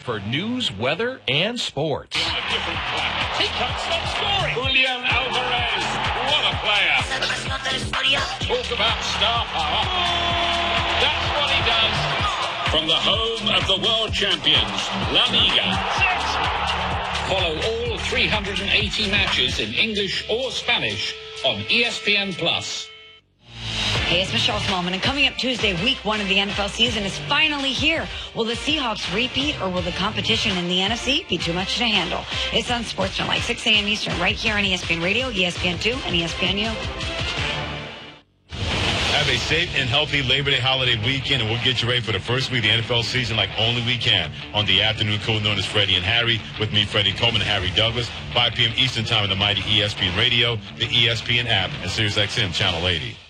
for news, weather, and sports. On a different planet. He can't stop scoring. Julian Alvarez. What a player. Talk about star power. That's what he does. From the home of the world champions, La Liga. Follow all 380 matches in English or Spanish on ESPN+. Hey, it's Michelle Smallman, and coming up Tuesday, week 1 of the NFL season is finally here. Will the Seahawks repeat, or will the competition in the NFC be too much to handle? It's on Sportsman, 6 a.m. Eastern, right here on ESPN Radio, ESPN2, and ESPNU. Have a safe and healthy Labor Day holiday weekend, and we'll get you ready for the first week of the NFL season like only we can on the afternoon crew known as Freddie and Harry, with me, Freddie Coleman and Harry Douglas, 5 p.m. Eastern Time on the mighty ESPN Radio, the ESPN app, and SiriusXM Channel 80.